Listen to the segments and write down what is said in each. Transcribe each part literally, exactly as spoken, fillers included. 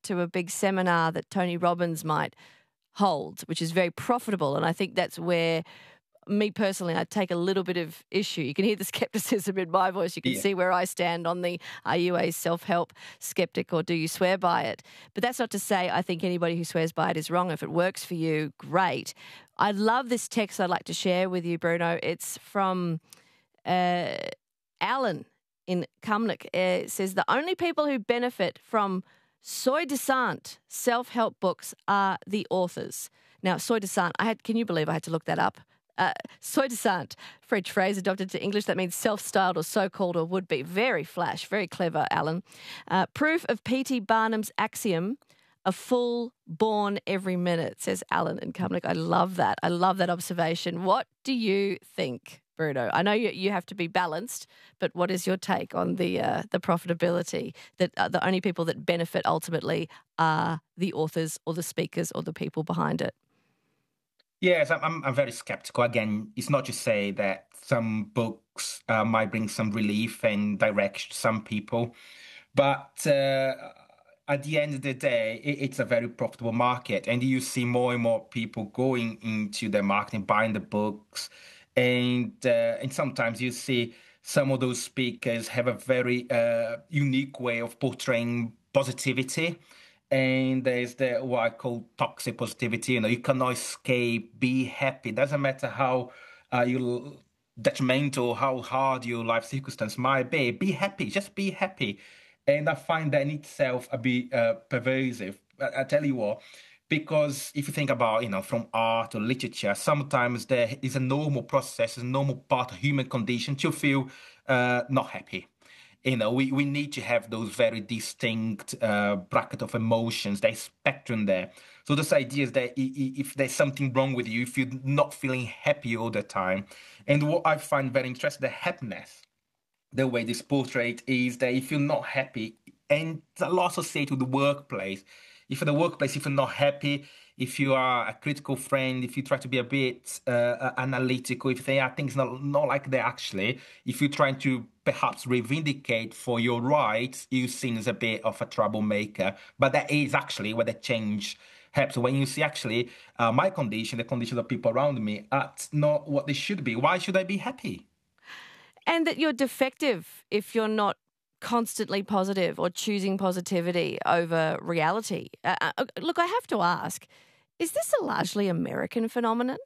to a big seminar that Tony Robbins might hold, which is very profitable. And I think that's where, me personally, I take a little bit of issue. You can hear the skepticism in my voice. You can Yeah. see where I stand on the, are you a self-help skeptic or do you swear by it? But that's not to say I think anybody who swears by it is wrong. If it works for you, great. I love this text I'd like to share with you, Bruno. It's from uh, Alan in Cumnock. Uh, it says, the only people who benefit from soi disant self-help books are the authors. Now, soi disant, I had, can you believe I had to look that up? Uh, soi disant, French phrase adopted to English. That means self-styled or so-called or would-be. Very flash, very clever, Alan. Uh, proof of P T Barnum's axiom, a fool born every minute, says Alan in Cumnock. I love that. I love that observation. What do you think, Bruno? I know you, you have to be balanced, but what is your take on the uh, the profitability, that uh, the only people that benefit ultimately are the authors or the speakers or the people behind it? Yes, I'm, I'm very skeptical. Again, it's not to say that some books uh, might bring some relief and direction to some people, but uh, at the end of the day, it, it's a very profitable market, and you see more and more people going into the marketing, buying the books, and uh, and sometimes you see some of those speakers have a very uh, unique way of portraying positivity. And there's the what I call toxic positivity. You know, you cannot escape. Be happy. Doesn't matter how uh, you detrimental, how hard your life circumstance might be. Be happy. Just be happy. And I find that in itself a bit uh, pervasive. I, I tell you what, because if you think about, you know, from art or literature, sometimes there is a normal process, a normal part of human condition to feel uh, not happy. You know, we, we need to have those very distinct uh, bracket of emotions, there's spectrum there. So this idea is that if there's something wrong with you, if you're not feeling happy all the time, and what I find very interesting, the happiness, the way this portrait is that if you're not happy, and a lot associated with the workplace, if in the workplace, if you're not happy, if you are a critical friend, if you try to be a bit uh, analytical, if you think, I think it's not, not like that actually, if you're trying to perhaps reivindicate for your rights, you're seen as a bit of a troublemaker. But that is actually where the change happens. When you see actually uh, my condition, the condition of people around me, that's not what they should be. Why should I be happy? And that you're defective if you're not constantly positive or choosing positivity over reality. Uh, uh, look, I have to ask, is this a largely American phenomenon?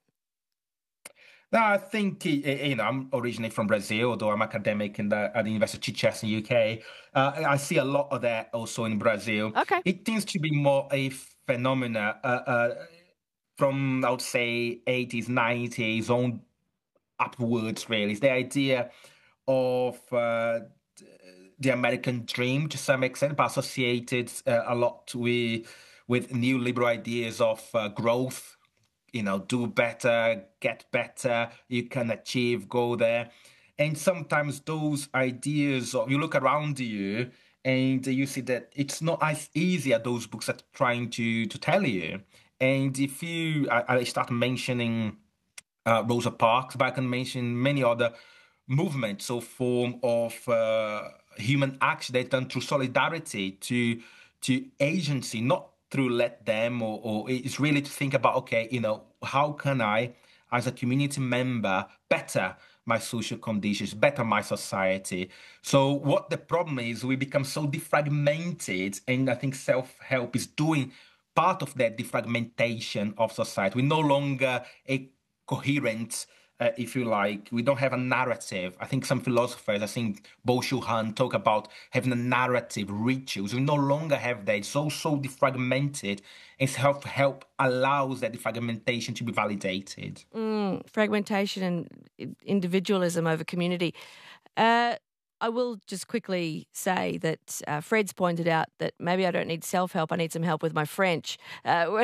No, I think, you know, I'm originally from Brazil, although I'm academic in the, at the University of Chichester in the U K. Uh, I see a lot of that also in Brazil. Okay. It tends to be more a phenomena uh, uh, from, I would say, eighties, nineties on upwards, really. It's the idea of uh, the American dream to some extent, but associated uh, a lot with, with neoliberal ideas of uh, growth. You know, do better, get better, you can achieve, go there. And sometimes those ideas of, you look around you and you see that it's not as easy as those books are trying to, to tell you. And if you, I, I start mentioning uh, Rosa Parks, but I can mention many other movements or form of uh, human action that done through solidarity to, to agency, not through let them, or, or it's really to think about, okay, you know, how can I, as a community member, better my social conditions, better my society? So what the problem is, we become so defragmented, and I think self-help is doing part of that defragmentation of society. We're no longer a coherent, Uh, if you like, we don't have a narrative. I think some philosophers, I think Boshu Han, talk about having a narrative, rituals. We no longer have that. It's all so defragmented, and self-help allows that defragmentation to be validated. Mm, fragmentation and individualism over community. Uh, I will just quickly say that uh, Fred's pointed out that maybe I don't need self-help, I need some help with my French. Uh,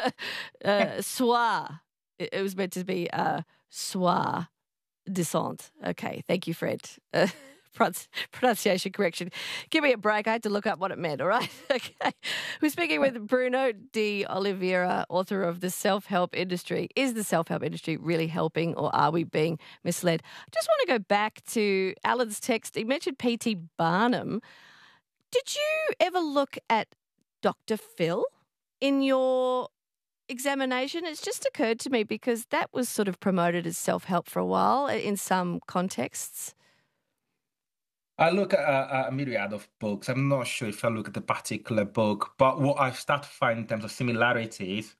uh, soir. It, it was meant to be... Uh, Soi disant. Okay, thank you, Fred. Uh, pronunciation correction. Give me a break. I had to look up what it meant, all right? Okay. We're speaking with Bruno de Oliveira, author of The Self-Help Industry. Is the self-help industry really helping, or are we being misled? I just want to go back to Alan's text. He mentioned P T Barnum. Did you ever look at Doctor Phil in your examination? It's just occurred to me because that was sort of promoted as self-help for a while in some contexts. I look at a, a myriad of books. I'm not sure if I look at a particular book, but what I start to find in terms of similarities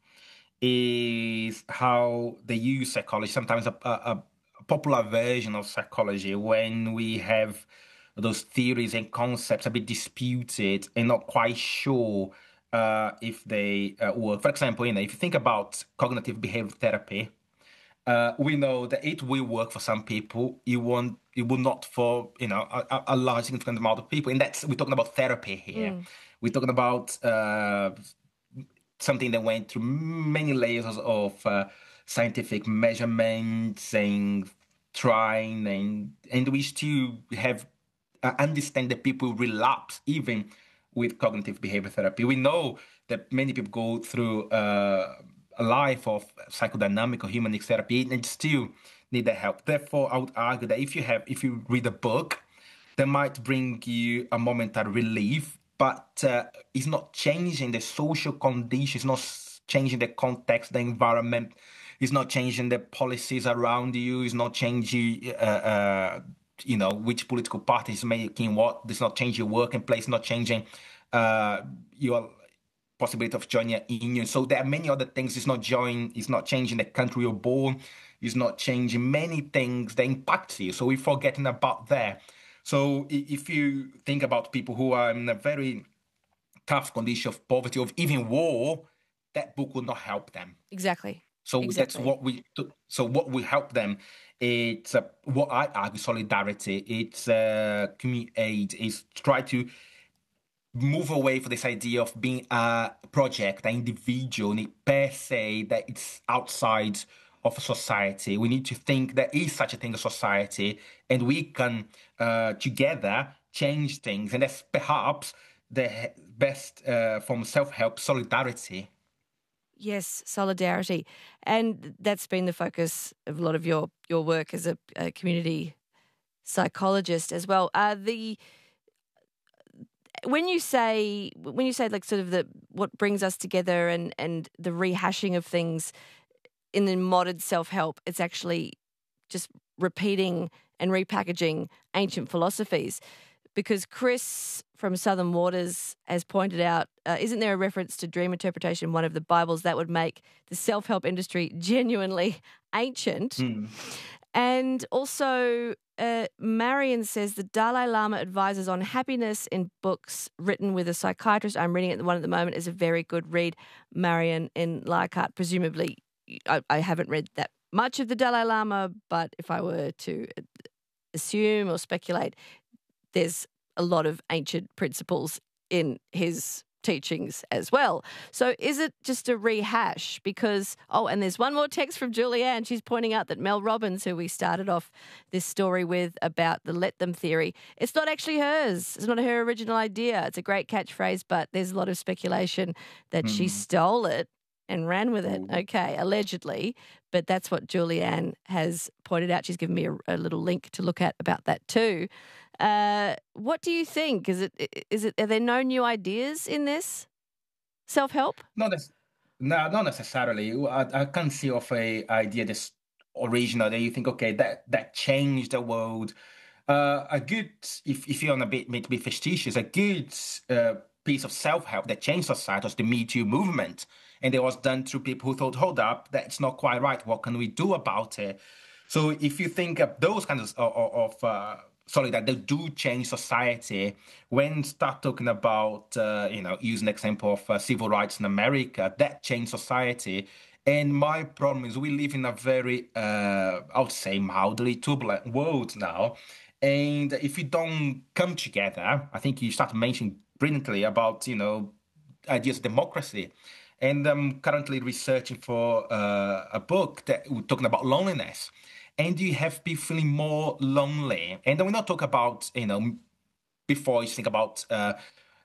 is how they use psychology, sometimes a, a, a popular version of psychology, when we have those theories and concepts a bit disputed and not quite sure uh, if they uh, work. For example, you know, if you think about cognitive behavior therapy, uh, we know that it will work for some people. It won't. It will not for you know a, a large significant amount of people. And that's we're talking about therapy here. Mm. We're talking about uh, something that went through many layers of uh, scientific measurements and trying, and and we still have uh, understand that people relapse even with cognitive behavior therapy. We know that many people go through uh, a life of psychodynamic or humanic therapy and still need the help. Therefore, I would argue that if you have, if you read a book, that might bring you a momentary relief, but uh, it's not changing the social conditions, not changing the context, the environment. It's not changing the policies around you. It's not changing, uh, uh, you know, which political party is making what. It's not changing your working place. Not changing uh, your possibility of joining a union. So there are many other things. It's not joining. It's not changing the country you're born. It's not changing many things that impact you. So we're forgetting about that. So if you think about people who are in a very tough condition of poverty, of even war, that book will not help them. Exactly. So exactly. that's what we. So what will help them? It's uh, what I argue solidarity. It's uh, community aid. It's try to move away from this idea of being a project, an individual, per se, that it's outside of a society. We need to think there is such a thing as society, and we can uh, together change things. And that's perhaps the best uh, form of self-help, solidarity. Yes, solidarity. And that's been the focus of a lot of your, your work as a, a community psychologist as well. Uh, the when you say when you say like sort of the what brings us together and, and the rehashing of things in the modern self-help, it's actually just repeating and repackaging ancient philosophies. Because Chris from Southern Waters has pointed out, uh, isn't there a reference to dream interpretation in one of the Bibles that would make the self-help industry genuinely ancient? Mm. And also, uh, Marion says the Dalai Lama advises on happiness in books written with a psychiatrist. I'm reading it. The one at the moment is a very good read. Marion in Leichhardt. Presumably, I, I haven't read that much of the Dalai Lama, but if I were to assume or speculate, there's a lot of ancient principles in his teachings as well. So is it just a rehash? Because, oh, and there's one more text from Julianne. She's pointing out that Mel Robbins, who we started off this story with about the let them theory, it's not actually hers. It's not her original idea. It's a great catchphrase, but there's a lot of speculation that mm. she stole it and ran with it. Okay, allegedly. But that's what Julianne has pointed out. She's given me a, a little link to look at about that too. Uh, what do you think? Is it is it are there no new ideas in this self-help? Not as, no, not necessarily. I, I can't see of a idea that's original that you think, okay, that that changed the world. Uh, a good, if if you're on a bit maybe be facetious, a good uh, piece of self-help that changed society was the Me Too movement, and it was done through people who thought, hold up, that's not quite right. What can we do about it? So if you think of those kinds of, of, of uh, sorry, that they do change society. When start talking about, uh, you know, using the example of uh, civil rights in America, that changed society. And my problem is we live in a very, uh, I would say, mildly turbulent world now. And if you don't come together, I think you start mentioning brilliantly about, you know, ideas of democracy. And I'm currently researching for uh, a book that we're talking about loneliness. And you have people feeling more lonely. And then we're not talking about, you know, before you think about uh,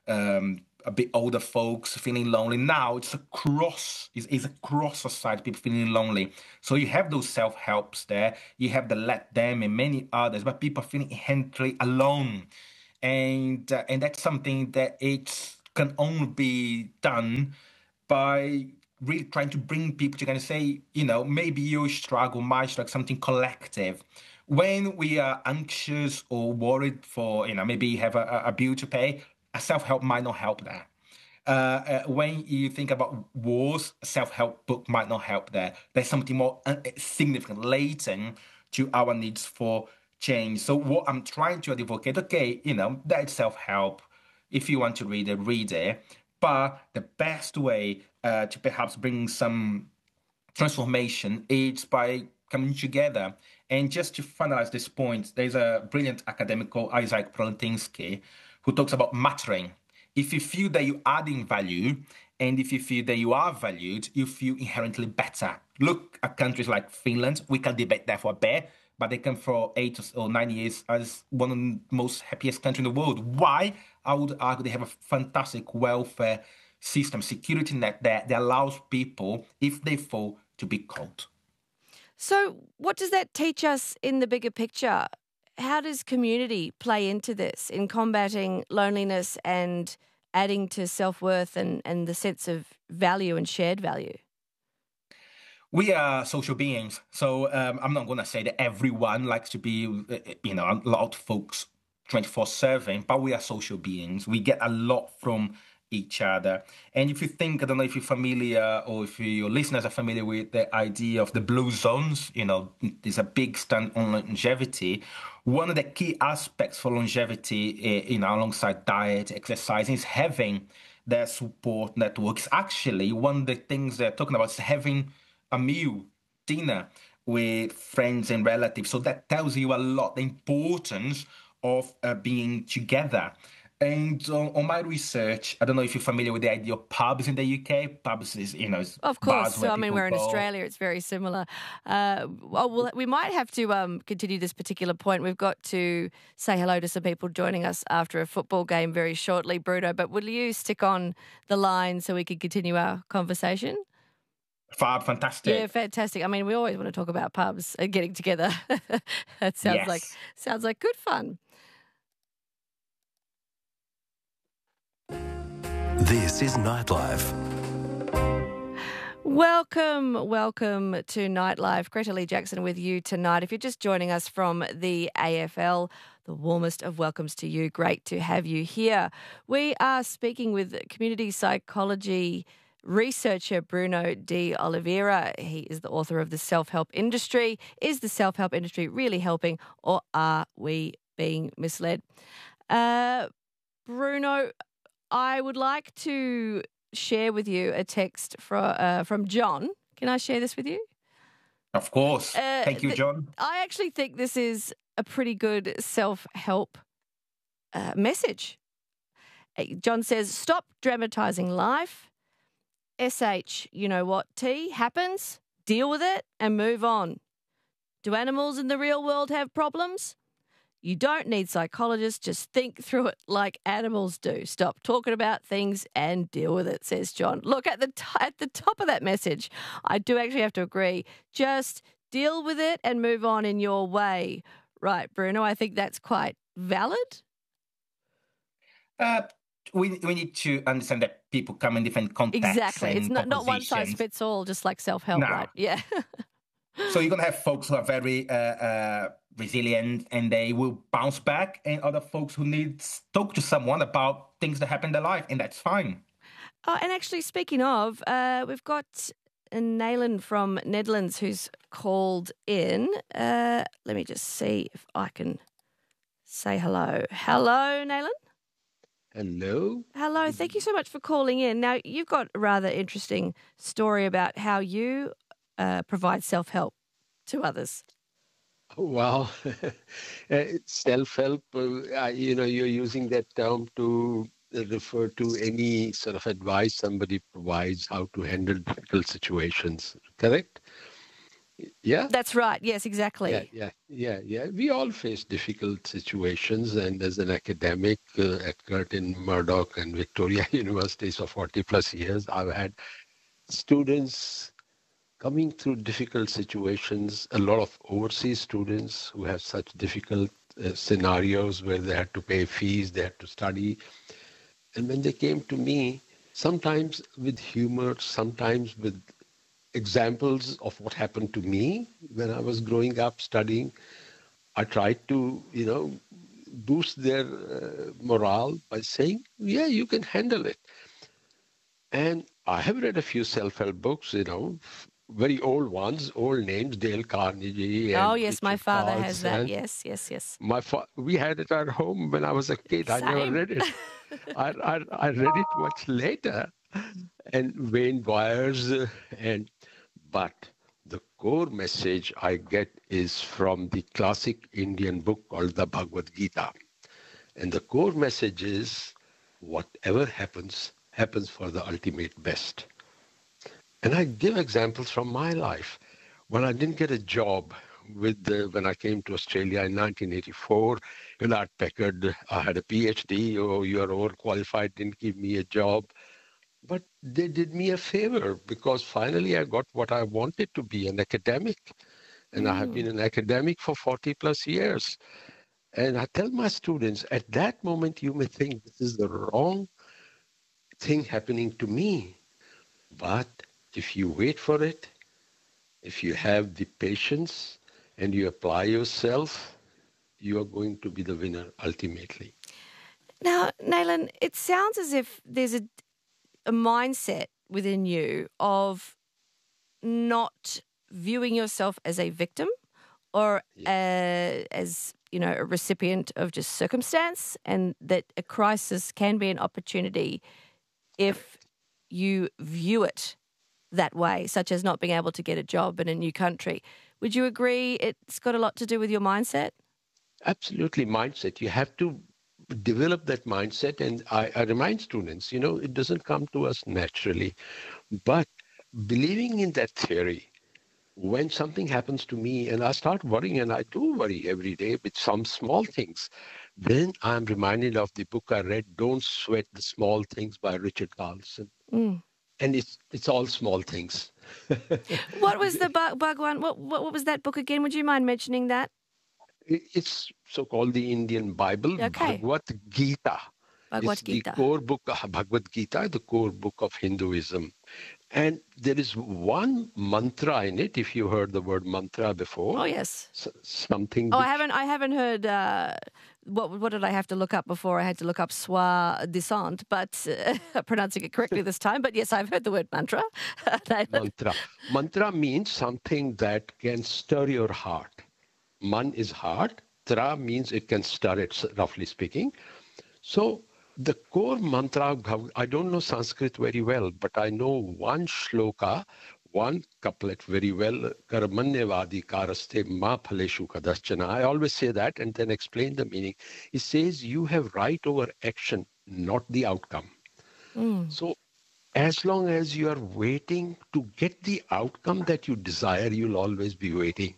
um, a bit older folks feeling lonely. Now it's across, it's, it's across society, people feeling lonely. So you have those self-helps there. You have the Let Them and many others, but people are feeling inherently alone. And uh, and that's something that it's can only be done by really trying to bring people together and say, you know, maybe you struggle, my struggle, something collective. When we are anxious or worried for, you know, maybe you have a, a bill to pay, a self-help might not help that. Uh, uh, when you think about wars, a self-help book might not help there. There's something more uh, significant, latent to our needs for change. So what I'm trying to advocate, okay, you know, that's self-help. If you want to read it, read it. But the best way uh, to perhaps bring some transformation is by coming together. And just to finalize this point, there's a brilliant academic called Isaac Proletinsky who talks about mattering. If you feel that you're adding value, and if you feel that you are valued, you feel inherently better. Look at countries like Finland. We can debate that for a bit, but they can for eight or nine years as one of the most happiest countries in the world. Why? I would argue they have a fantastic welfare system, security net there that allows people, if they fall, to be called. So what does that teach us in the bigger picture? How does community play into this in combating loneliness and adding to self-worth and, and the sense of value and shared value? We are social beings. So um, I'm not going to say that everyone likes to be, you know, a lot of folks twenty-four seven, but we are social beings. We get a lot from each other. And if you think, I don't know if you're familiar or if your listeners are familiar with the idea of the blue zones, you know, there's a big stand on longevity. One of the key aspects for longevity, you know, alongside diet, exercise, is having their support networks. Actually, one of the things they're talking about is having a meal, dinner with friends and relatives. So that tells you a lot, the importance of uh, being together. And uh, on my research, I don't know if you're familiar with the idea of pubs in the U K. Pubs is, you know, of course. So, I mean, we're in go. Australia. It's very similar. Uh, well, well, we might have to um, continue this particular point. We've got to say hello to some people joining us after a football game very shortly, Bruno. But will you stick on the line so we can continue our conversation? Fab, fantastic. Yeah, fantastic. I mean, we always want to talk about pubs and getting together. That sounds yes. like sounds like good fun. This is Nightlife. Welcome, welcome to Nightlife. Greta Lee Jackson with you tonight. If you're just joining us from the A F L, the warmest of welcomes to you. Great to have you here. We are speaking with community psychology researcher Bruno De Oliveira. He is the author of The Self-Help Industry. Is the self-help industry really helping, or are we being misled? Uh, Bruno, I would like to share with you a text from uh, from John. Can I share this with you? Of course. Uh, Thank you, John. Th- I actually think this is a pretty good self-help uh, message. John says, stop dramatising life. S H, you know what, T, happens, deal with it and move on. Do animals in the real world have problems? You don't need psychologists, just think through it like animals do. Stop talking about things and deal with it, says John. Look, at the, t- at the top of that message, I do actually have to agree. Just deal with it and move on in your way. Right, Bruno, I think that's quite valid. Uh, we we need to understand that people come in different contexts. Exactly. It's not, not one size compositions. fits all, just like self-help, No. right? Yeah. So you're going to have folks who are very uh, uh, resilient and they will bounce back, and other folks who need to talk to someone about things that happen in their life, and that's fine. Oh, and actually, speaking of, uh, we've got Nayland from Netherlands who's called in. Uh, let me just see if I can say hello. Hello, Nayland. Hello. Hello. Thank you so much for calling in. Now, you've got a rather interesting story about how you uh, provide self-help to others. Well, self-help, uh, you know, you're using that term to refer to any sort of advice somebody provides how to handle difficult situations, correct? Yeah? That's right. Yes, exactly. Yeah, yeah, yeah, yeah. We all face difficult situations, and as an academic uh, at Curtin, Murdoch, and Victoria Universities for forty plus years, I've had students coming through difficult situations, a lot of overseas students who have such difficult uh, scenarios where they had to pay fees, they had to study. And when they came to me, sometimes with humor, sometimes with examples of what happened to me when I was growing up studying, I tried to, you know, boost their uh, morale by saying, yeah, you can handle it. And I have read a few self-help books, you know, very old ones, old names, Dale Carnegie and Oh, yes, my Richard father has that. Carlson. Yes, yes, yes. My fa- we had it at home when I was a kid. I never Same. read it. I, I, I read it much later. And Wayne Byers uh, and but the core message I get is from the classic Indian book called the Bhagavad Gita. And the core message is whatever happens, happens for the ultimate best. And I give examples from my life. When I didn't get a job with the, when I came to Australia in nineteen eighty-four, Hewlett Packard, I had a PhD, oh, you're overqualified, didn't give me a job. But they did me a favor because finally I got what I wanted to be, an academic. And mm. I have been an academic for forty plus years. And I tell my students, at that moment, you may think this is the wrong thing happening to me. But if you wait for it, if you have the patience and you apply yourself, you are going to be the winner ultimately. Now, Nayland, it sounds as if there's a, a mindset within you of not viewing yourself as a victim or yeah. uh, as, you know, a recipient of just circumstance, and that a crisis can be an opportunity if you view it that way, such as not being able to get a job in a new country. Would you agree it's got a lot to do with your mindset? Absolutely, mindset. You have to develop that mindset. And I, I remind students, you know, it doesn't come to us naturally. But believing in that theory, when something happens to me and I start worrying, and I do worry every day with some small things, then I'm reminded of the book I read, Don't Sweat the Small Things by Richard Carlson. Mm. And it's it's all small things. What was the bug, bug one? What, what what was that book again? Would you mind mentioning that? It's so-called the Indian Bible, okay. Bhagavad Gita. Bhagavad it's Gita. the core book, uh, Bhagavad Gita, the core book of Hinduism. And there is one mantra in it, if you heard the word mantra before. Oh, yes. S- something. Oh, which... I haven't I haven't heard, uh, what what did I have to look up before? I had to look up soi disant, but uh, pronouncing it correctly this time. But yes, I've heard the word mantra. Mantra. Mantra means something that can stir your heart. Man is heart. Tra means it can stir it, roughly speaking. So the core mantra, I don't know Sanskrit very well, but I know one shloka, one couplet very well, Karmanyavadi karaste ma phaleshu kadaschana. I always say that and then explain the meaning. It says you have right over action, not the outcome. Mm. So as long as you are waiting to get the outcome that you desire, you'll always be waiting.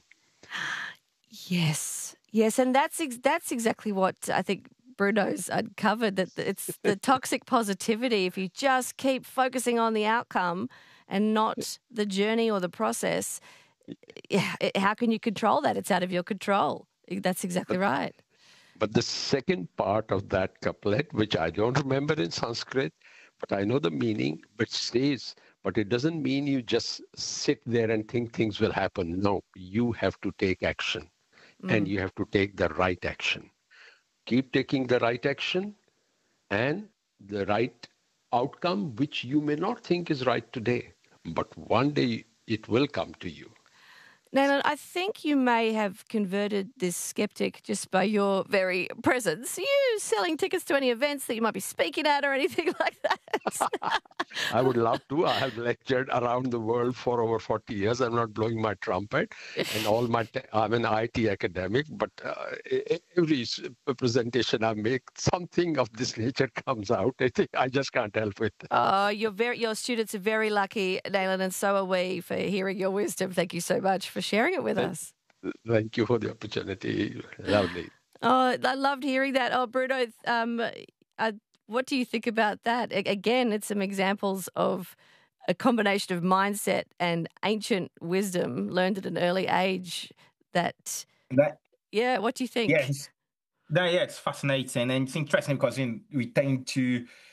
Yes, yes, and that's ex- that's exactly what I think Bruno's uncovered, that it's the toxic positivity. If you just keep focusing on the outcome and not the journey or the process, yeah, how can you control that? It's out of your control. That's exactly but, right. But the second part of that couplet, which I don't remember in Sanskrit, but I know the meaning, but says, but it doesn't mean you just sit there and think things will happen. No, you have to take action. Mm. And you have to take the right action. Keep taking the right action and the right outcome, which you may not think is right today, but one day it will come to you. Nayland, I think you may have converted this skeptic just by your very presence. Are you selling tickets to any events that you might be speaking at or anything like that? I would love to. I have lectured around the world for over forty years. I'm not blowing my trumpet. And all my, te- I'm an I T academic, but uh, every presentation I make, something of this nature comes out. I think I just can't help it. Oh, you're very, your students are very lucky, Nayland, and so are we for hearing your wisdom. Thank you so much for sharing it with us. Thank you for the opportunity. Lovely. Oh, I loved hearing that. Oh, Bruno, um, uh, what do you think about that? Again, it's some examples of a combination of mindset and ancient wisdom learned at an early age. That, that yeah, what do you think? Yes, no, yeah, it's fascinating, and it's interesting because in, we tend to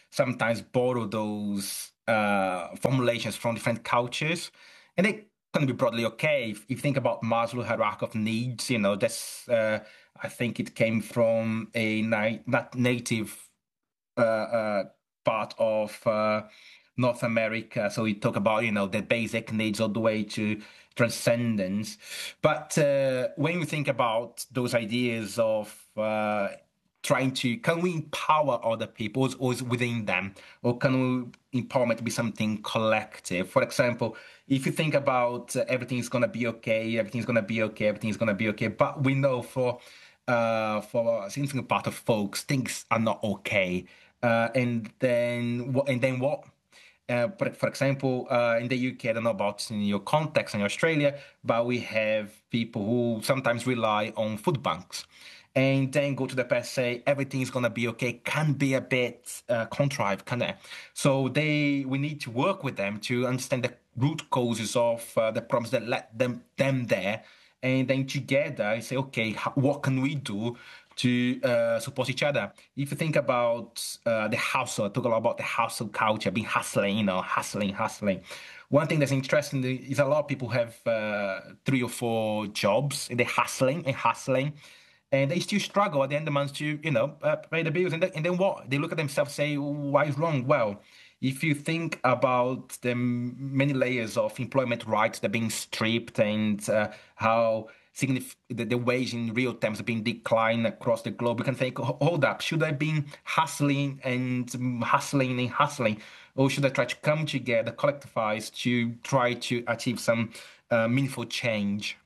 sometimes borrow those uh, formulations from different cultures, and they can be broadly okay. If, if you think about Maslow hierarchy of needs, you know, that's uh, I think it came from a na- not native uh, uh, part of uh, North America. So we talk about, you know, the basic needs all the way to transcendence. But uh, when we think about those ideas of uh, trying to, can we empower other people or is within them? Or can we empowerment be something collective? For example, if you think about uh, everything's going to be okay, everything's going to be okay, everything's going to be okay. But we know for uh, for a significant part of folks, things are not okay. Uh, and then what? And then what? Uh, but for example, uh, in the U K, I don't know about in your context in Australia, but we have people who sometimes rely on food banks, and then go to the press say everything is gonna be okay. Can be a bit uh, contrived, can it? So they, we need to work with them to understand the root causes of uh, the problems that led them them there, and then together say, okay, how, what can we do to uh, support each other? If you think about uh, the hustle, talk a lot about the hustle culture, being hustling, you know, hustling, hustling. One thing that's interesting is a lot of people have uh, three or four jobs, and they're hustling and hustling, and they still struggle at the end of the month to, you know, uh, pay the bills. And then, and then what? They look at themselves and say, why is wrong? Well, if you think about the many layers of employment rights that are being stripped, and uh, how signif- the, the wage in real terms have been declined across the globe, you can think, hold up, should I be hustling and hustling and hustling? Or should I try to come together, collectivize, to try to achieve some uh, meaningful change?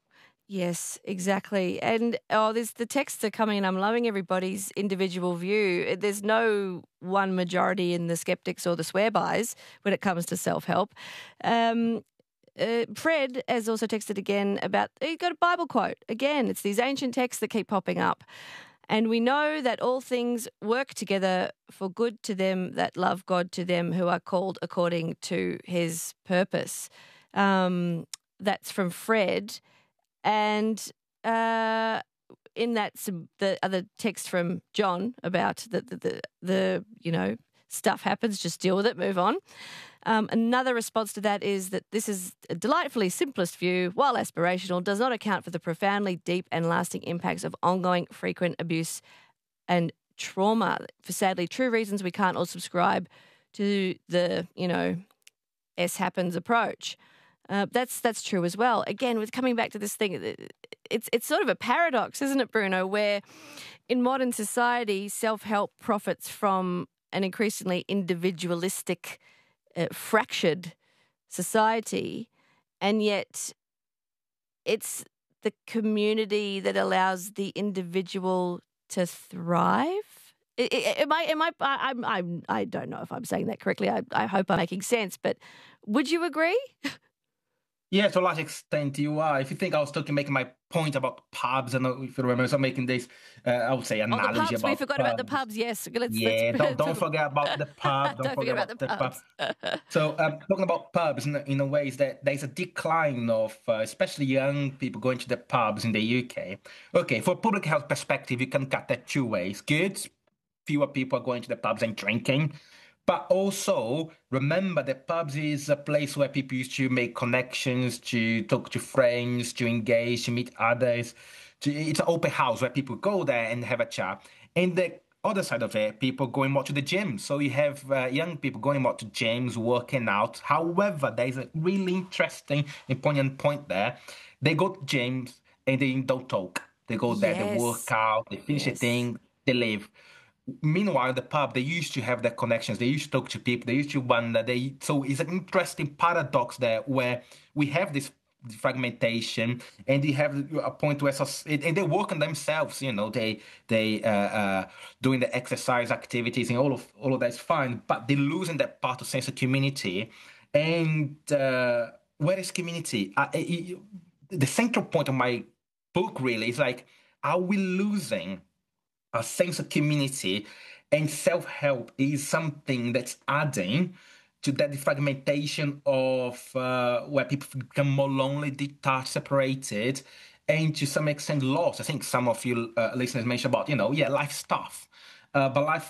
Yes, exactly. And oh, there's the texts are coming in. I'm loving everybody's individual view. There's no one majority in the skeptics or the swearbys when it comes to self-help. Um, uh, Fred has also texted again about, he got a Bible quote. Again, it's these ancient texts that keep popping up. And we know that all things work together for good to them that love God, to them who are called according to his purpose. Um, that's from Fred. And uh, in that, some, the other text from John about the, the, the, the, you know, stuff happens, just deal with it, move on. Um, another response to that is that this is a delightfully simplest view, while aspirational, does not account for the profoundly deep and lasting impacts of ongoing frequent abuse and trauma. For sadly true reasons, we can't all subscribe to the, you know, S happens approach. Uh, that's that's true as well. Again, with coming back to this thing, it's it's sort of a paradox, isn't it, Bruno? Where in modern society, self-help profits from an increasingly individualistic, uh, fractured society, and yet it's the community that allows the individual to thrive. Am I? Am I? I, I'm. I don't know if I'm saying that correctly. I, I hope I'm making sense. But would you agree? Yeah, to a large extent you are. If you think I was talking, making my point about pubs, and if you remember, so I'm making this, uh, I would say, analogy oh, the pubs. about We forgot pubs. about the pubs. Yes, let's. Yeah, let's, don't don't forget about the pub. Don't, don't forget, forget about, about the pubs. The pub. So, um, talking about pubs in, in a way is that there's a decline of, uh, especially young people going to the pubs in the U K. Okay, for public health perspective, you can cut that two ways. Good, fewer people are going to the pubs and drinking. But also, remember that pubs is a place where people used to make connections, to talk to friends, to engage, to meet others. To, it's an open house where people go there and have a chat. And the other side of it, people going more to the gym. So you have uh, young people going more to gyms, working out. However, there's a really interesting and poignant point there. They go to gyms and they don't talk. They go there, Yes. they work out, they finish Yes. the thing, they leave. Meanwhile, the pub, they used to have their connections. They used to talk to people. They used to wonder. They so it's an interesting paradox there where we have this fragmentation, and they have a point where and they work on themselves. You know, they they uh, uh, doing the exercise activities and all of all of that's fine, but they're losing that part of sense of community. And uh, where is community? Uh, it, the central point of my book really is like, are we losing a sense of community? And self-help is something that's adding to that fragmentation of uh, where people become more lonely, detached, separated, and to some extent lost. I think some of you uh, listeners mentioned about, you know, yeah, life stuff. Uh, but life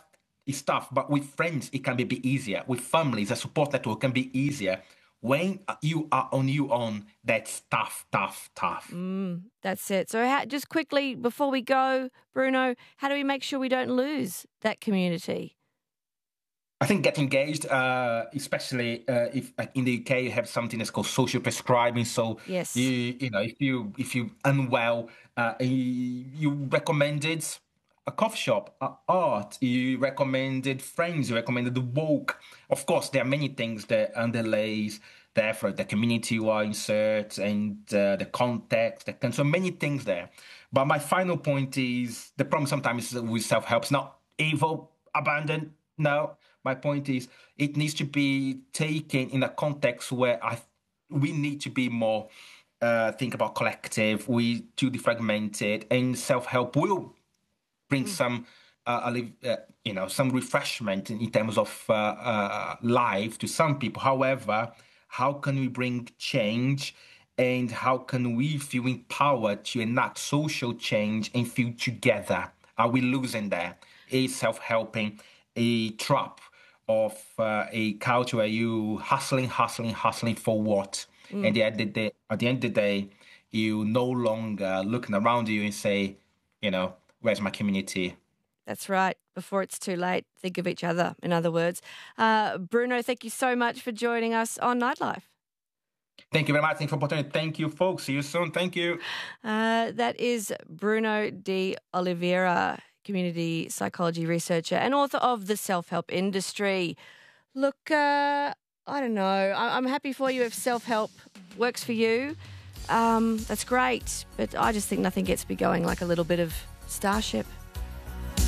it's tough. But with friends, it can be a bit easier. With families, a support network can be easier. When you are on your own, that's tough, tough, tough. Mm, that's it. So how, just quickly, before we go, Bruno, how do we make sure we don't lose that community? I think get engaged, uh, especially uh, if like in the U K you have something that's called social prescribing. So Yes. you you know if you if you unwell, uh, you, you recommended a coffee shop, uh, art. You recommended friends. You recommended the walk. Of course, there are many things that underlays the effort, the community you are insert, and uh, the context. There can so many things there. But my final point is the problem sometimes is with self help. It's not evil, abandoned. No, my point is it needs to be taken in a context where I we need to be more uh, think about collective. We too defragmented, and self help will bring some uh, uh, you know some refreshment in, in terms of uh, uh, life to some people. However, how can we bring change? And how can we feel empowered to enact social change and feel together? Are we losing there? Is self-helping a trap of uh, a culture where you hustling, hustling, hustling for what? Mm. And at the, day, at the end of the day, you no longer looking around you and say, you know, where's my community? That's right. Before it's too late, think of each other, in other words. Uh, Bruno, thank you so much for joining us on Nightlife. Thank you very much. Thank you for the opportunity. Thank you, folks. See you soon. Thank you. Uh, that is Bruno de Oliveira, community psychology researcher and author of The Self-Help Industry. Look, uh, I don't know. I- I'm happy for you if self-help works for you. Um, that's great. But I just think nothing gets me going like a little bit of Starship.